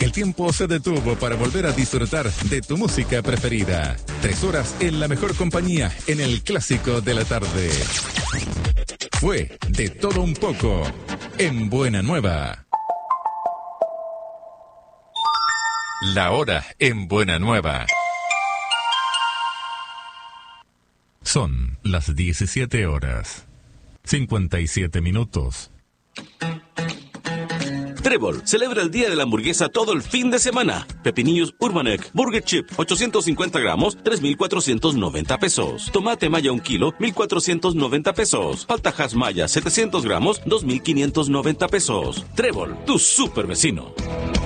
El tiempo se detuvo para volver a disfrutar de tu música preferida. 3 horas en la mejor compañía en el clásico de la tarde. Fue de todo un poco en Buena Nueva. La hora en Buena Nueva. Son las 17 horas, 57 minutos. Trébol celebra el Día de la Hamburguesa todo el fin de semana. Pepinillos Urbanek, Burger Chip, 850 gramos, 3,490 pesos. Tomate maya 1 kilo, 1,490 pesos. Paltajas maya, 700 gramos, 2,590 pesos. Trébol, tu super vecino.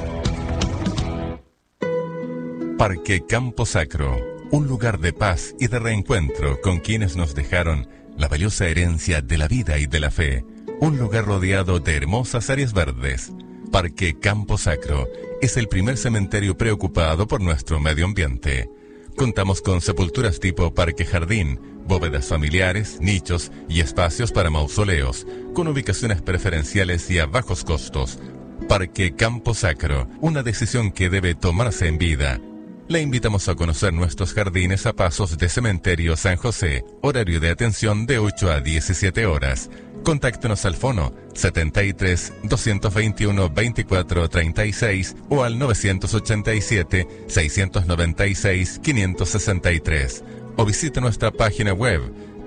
Parque Campo Sacro, un lugar de paz y de reencuentro con quienes nos dejaron la valiosa herencia de la vida y de la fe. Un lugar rodeado de hermosas áreas verdes. Parque Campo Sacro es el primer cementerio preocupado por nuestro medio ambiente. Contamos con sepulturas tipo parque jardín, bóvedas familiares, nichos y espacios para mausoleos, con ubicaciones preferenciales y a bajos costos. Parque Campo Sacro, una decisión que debe tomarse en vida. Le invitamos a conocer nuestros jardines a pasos de Cementerio San José. Horario de atención de 8 a 17 horas. Contáctenos al fono 73 221 24 36 o al 987 696 563 o visite nuestra página web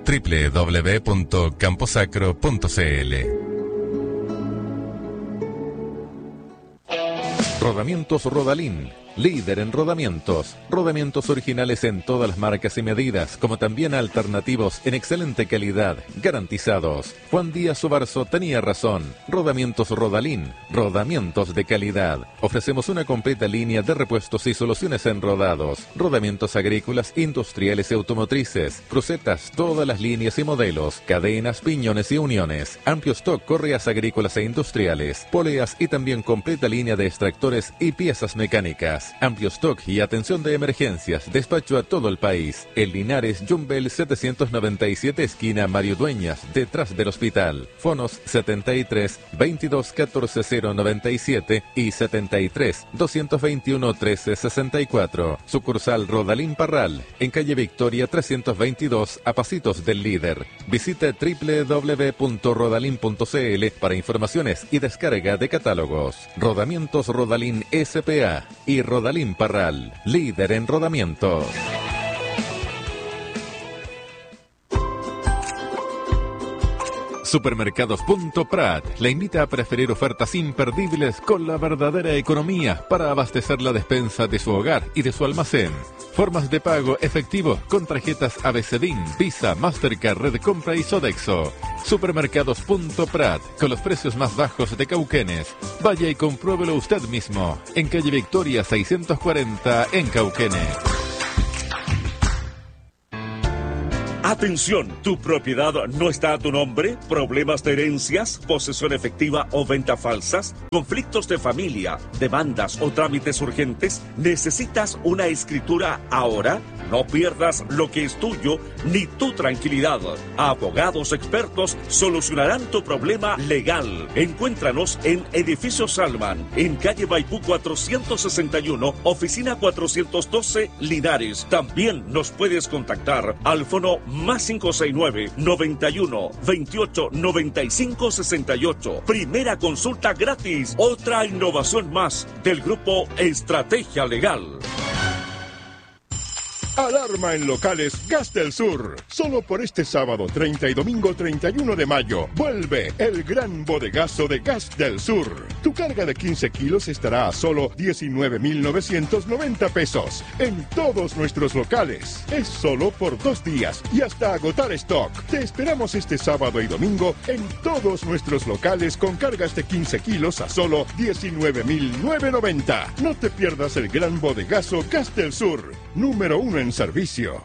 www.camposacro.cl. Rodamientos Rodalín, líder en rodamientos. Rodamientos originales en todas las marcas y medidas, como también alternativos en excelente calidad, garantizados. Juan Díaz Obarzo tenía razón. Rodamientos Rodalín, rodamientos de calidad. Ofrecemos una completa línea de repuestos y soluciones en rodados, rodamientos agrícolas, industriales y automotrices, crucetas, todas las líneas y modelos, cadenas, piñones y uniones, amplio stock, correas agrícolas e industriales, poleas y también completa línea de extractores y piezas mecánicas. Amplio stock y atención de emergencias. Despacho a todo el país. En Linares, Jumbel 797, esquina Mario Dueñas, detrás del hospital. Fonos 73 22 14 097 y 73 221 13 64. Sucursal Rodalín Parral, en calle Victoria 322, a pasitos del Líder. Visite www.rodalin.cl para informaciones y descarga de catálogos. Rodamientos Rodalín S.P.A. y Rodalín Parral, líder en rodamiento. Supermercados.prat le invita a preferir ofertas imperdibles con la verdadera economía para abastecer la despensa de su hogar y de su almacén. Formas de pago efectivo con tarjetas ABCDIN, Visa, Mastercard, Red Compra y Sodexo. Supermercados.prat, con los precios más bajos de Cauquenes. Vaya y compruébelo usted mismo, en calle Victoria 640 en Cauquenes. Atención, ¿tu propiedad no está a tu nombre? ¿Problemas de herencias, posesión efectiva o venta falsas? ¿Conflictos de familia, demandas o trámites urgentes? ¿Necesitas una escritura ahora? No pierdas lo que es tuyo ni tu tranquilidad. Abogados expertos solucionarán tu problema legal. Encuéntranos en Edificio Salman, en calle Maipú 461, oficina 412, Linares. También nos puedes contactar al fono más 569 91 28 95 68. Primera consulta gratis. Otra innovación más del grupo Estrategia Legal. Alarma en locales Gas del Sur. Solo por este sábado 30 y domingo 31 de mayo. Vuelve el gran bodegazo de Gas del Sur. Tu carga de 15 kilos estará a solo 19,990 pesos. En todos nuestros locales. Es solo por 2 días y hasta agotar stock. Te esperamos este sábado y domingo en todos nuestros locales con cargas de 15 kilos a solo 19,990. No te pierdas el gran bodegazo Gas del Sur. Número 1 en servicio.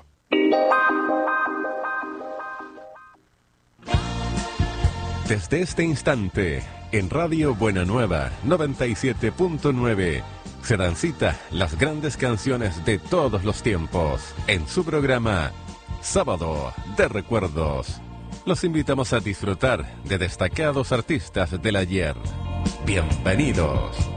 Desde este instante, en Radio Buena Nueva 97.9, se dan cita las grandes canciones de todos los tiempos en su programa Sábado de Recuerdos. Los invitamos a disfrutar de destacados artistas del ayer. Bienvenidos.